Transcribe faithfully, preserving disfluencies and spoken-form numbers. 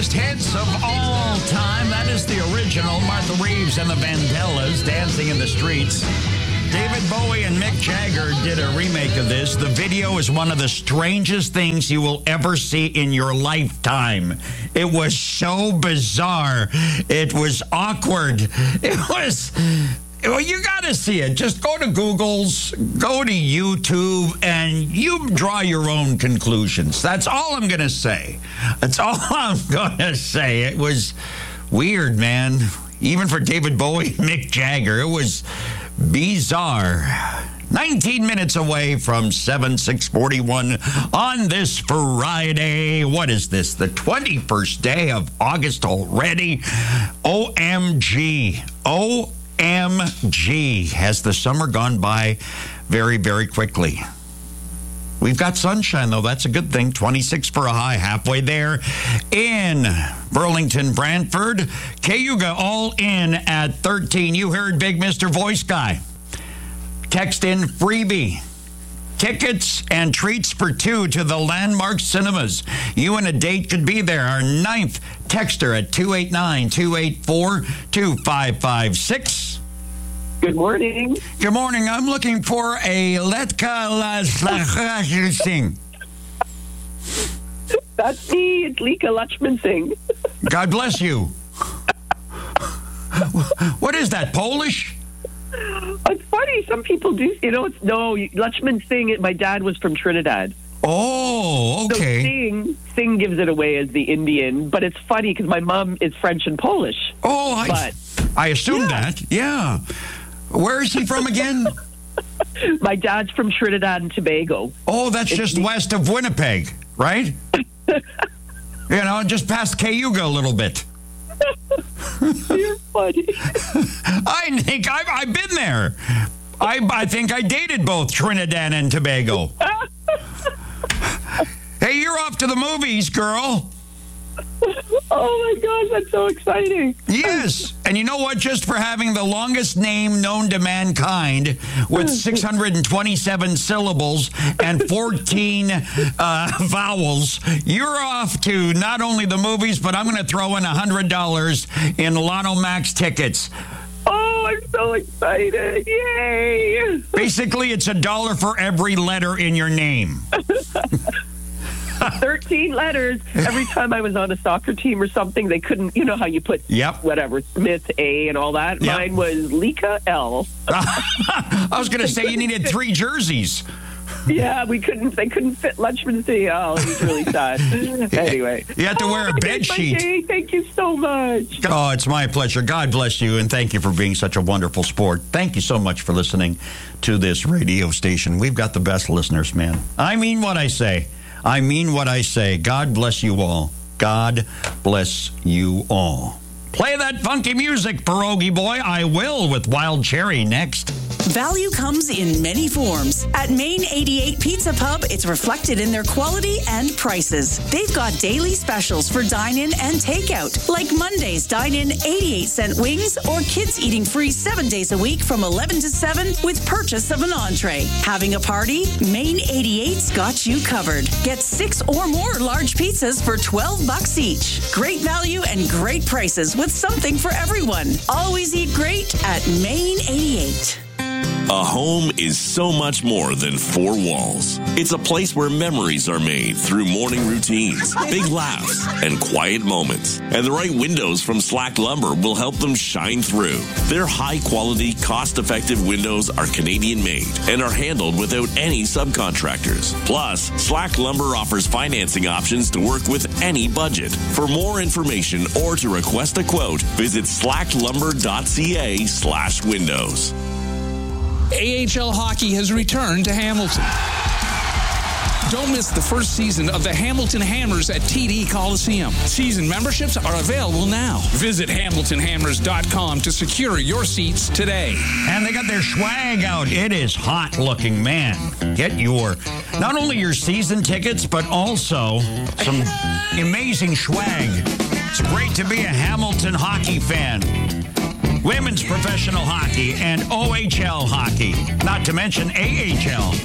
greatest hits of all time. That is the original Martha Reeves and the Vandellas, Dancing in the Streets. David Bowie and Mick Jagger did a remake of this. The video is one of the strangest things you will ever see in your lifetime. It was so bizarre. It was awkward. It was... Well, you got to see it. Just go to Google's, go to YouTube, and you draw your own conclusions. That's all I'm going to say. That's all I'm going to say. It was weird, man. Even for David Bowie and Mick Jagger, it was bizarre. nineteen minutes away from seven, six forty-one on this Friday. What is this? The twenty-first day of August already? O M G. O M G. M G, has the summer gone by very, very quickly. We've got sunshine, though. That's a good thing. twenty-six for a high, halfway there in Burlington, Brantford. Cayuga all in at thirteen. You heard Big Mister Voice Guy. Text in freebie. Tickets and treats for two to the Landmark Cinemas. You and a date could be there. Our ninth texter at two eight nine, two eight four, two five five six. Good morning. Good morning. I'm looking for a Letka La Singh. That's me. It's Lika Lachman Singh. God bless you. What is that, Polish? It's funny. Some people do. You know, it's no Lachman Singh. My dad was from Trinidad. Oh, okay. So Singh, Singh gives it away as the Indian, but it's funny because my mom is French and Polish. Oh, I, but, I assumed yeah. that. Yeah. Where is he from again? My dad's from Trinidad and Tobago. Oh, that's it's just the- west of Winnipeg, right? You know, just past Cayuga a little bit. You're funny. I think I've, I've been there. I, I think I dated both Trinidad and Tobago. Hey, you're off to the movies, girl. Oh, my gosh, that's so exciting. Yes. And you know what? Just for having the longest name known to mankind with six hundred twenty-seven syllables and fourteen uh, vowels, you're off to not only the movies, but I'm going to throw in one hundred dollars in Lotto Max tickets. Oh, I'm so excited. Yay. Basically, it's a dollar for every letter in your name. thirteen letters. Every time I was on a soccer team or something, they couldn't, you know how you put yep. whatever, Smith A and all that? Yep. Mine was Lika L. I was going to say you needed three jerseys. Yeah, we couldn't, they couldn't fit Lachman Singh. Oh, it was really sad. Anyway. You had to wear oh, a bed sheet. Thank you so much. Oh, it's my pleasure. God bless you, and thank you for being such a wonderful sport. Thank you so much for listening to this radio station. We've got the best listeners, man. I mean what I say. I mean what I say. God bless you all. God bless you all. Play that funky music, Pierogi Boy. I will with Wild Cherry next. Value comes in many forms. At Main eighty-eight Pizza Pub, it's reflected in their quality and prices. They've got daily specials for dine-in and takeout, like Monday's dine-in eighty-eight cent wings or kids eating free seven days a week from eleven to seven with purchase of an entree. Having a party? Main eighty-eight's got you covered. Get six or more large pizzas for twelve bucks each. Great value and great prices with something for everyone. Always eat great at Main eighty-eight. A home is so much more than four walls. It's a place where memories are made through morning routines, big laughs, and quiet moments. And the right windows from Slack Lumber will help them shine through. Their high-quality, cost-effective windows are Canadian-made and are handled without any subcontractors. Plus, Slack Lumber offers financing options to work with any budget. For more information or to request a quote, visit slacklumber.ca slash windows. A H L hockey has returned to Hamilton. Don't miss the first season of the Hamilton Hammers at T D Coliseum. Season memberships are available now. Visit hamilton hammers dot com to secure your seats today. And they got their swag out. It is hot looking, man. Get your, not only your season tickets, but also some amazing swag. It's great to be a Hamilton hockey fan. Women's professional hockey and O H L hockey, not to mention A H L.